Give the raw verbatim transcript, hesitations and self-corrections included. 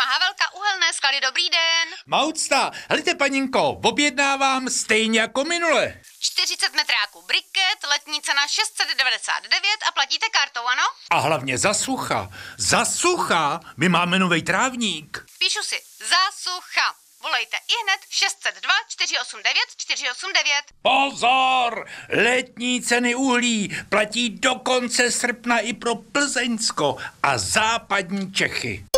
Firma Havelka, uhelné sklady, dobrý den. Maucta, helejte paninko, objednávám stejně jako minule. čtyřicet metráků briket, letní cena šest set devadesát devět a platíte kartou, ano? A hlavně za sucha. Za sucha my máme novej trávník. Píšu si, za sucha. Volejte ihned šest set dva čtyři osm devět čtyři osm devět. Pozor! Letní ceny uhlí platí do konce srpna i pro Plzeňsko a západní Čechy.